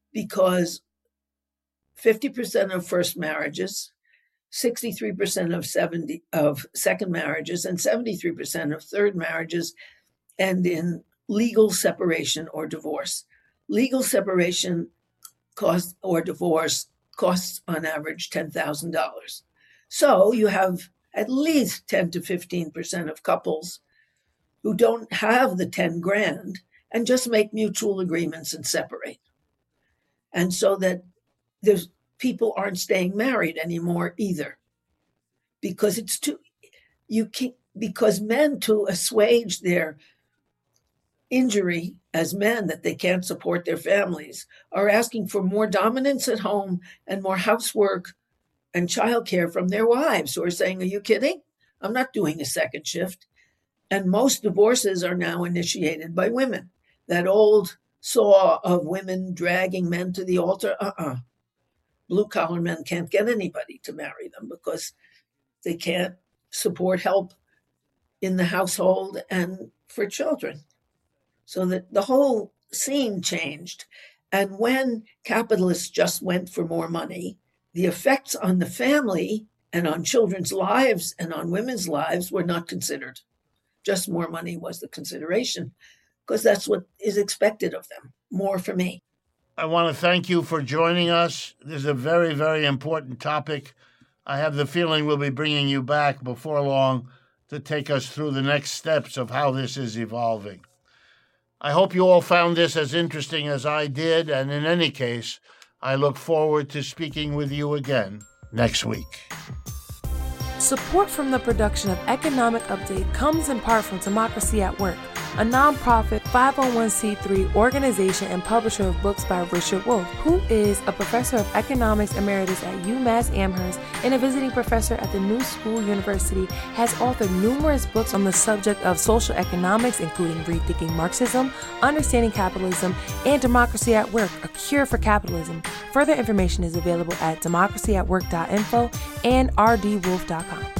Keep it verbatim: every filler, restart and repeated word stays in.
because fifty percent of first marriages, sixty-three percent of seventy of second marriages, and seventy-three percent of third marriages end in legal separation or divorce. Legal separation cost or divorce costs on average ten thousand dollars. So you have at least ten to fifteen percent of couples who don't have the ten grand and just make mutual agreements and separate. And so that there's people aren't staying married anymore either, because it's too, you can because men, to assuage their injury as men that they can't support their families, are asking for more dominance at home and more housework and childcare from their wives, who are saying, are you kidding? I'm not doing a second shift. And most divorces are now initiated by women. That old saw of women dragging men to the altar, uh-uh. Blue-collar men can't get anybody to marry them because they can't support help in the household and for children. So that the whole scene changed. And when capitalists just went for more money, the effects on the family and on children's lives and on women's lives were not considered. Just more money was the consideration, because that's what is expected of them. More for me. I want to thank you for joining us. This is a very, very important topic. I have the feeling we'll be bringing you back before long to take us through the next steps of how this is evolving. I hope you all found this as interesting as I did, and in any case, I look forward to speaking with you again next week. Support from the production of Economic Update comes in part from Democracy at Work, a nonprofit five oh one c three organization and publisher of books by Richard Wolff, who is a professor of economics emeritus at UMass Amherst and a visiting professor at the New School University, has authored numerous books on the subject of social economics, including Rethinking Marxism, Understanding Capitalism, and Democracy at Work, A Cure for Capitalism. Further information is available at democracy at work dot info and r d wolff dot com.